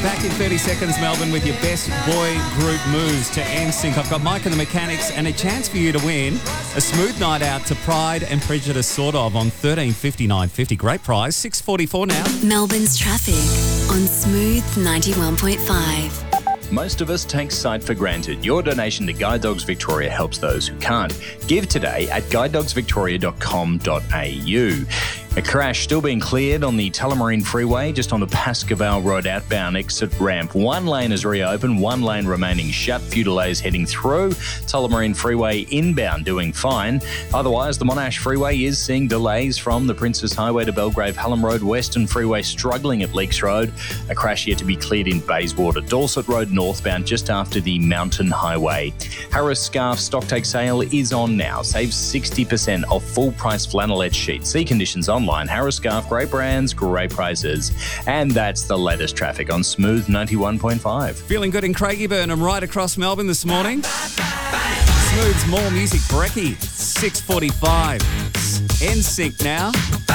Back in 30 seconds, Melbourne, with your best boy group moves to NSYNC. I've got Mike and the Mechanics and a chance for you to win a smooth night out to Pride and Prejudice, sort of, on 13.59.50. Great prize, $6.44 now. Melbourne's traffic on Smooth 91.5. Most of us take sight for granted. Your donation to Guide Dogs Victoria helps those who can't. Give today at guidedogsvictoria.com.au. A crash still being cleared on the Tullamarine Freeway, just on the Pascoval Road outbound exit ramp. One lane is reopened, one lane remaining shut. Few delays heading through. Tullamarine Freeway inbound doing fine. Otherwise, the Monash Freeway is seeing delays from the Princess Highway to Belgrave Hallam Road. Western Freeway struggling at Leaks Road. A crash yet to be cleared in Bayswater. Dorset Road northbound just after the Mountain Highway. Harris Scarf stocktake sale is on now. Save 60% off full price flannelette sheets. See conditions online. Harris Scarf, great brands, great prices. And that's the latest traffic on Smooth 91.5. Feeling good in Craigieburn and right across Melbourne this morning. Smooth's more music, Brecky, 6:45. NSYNC now.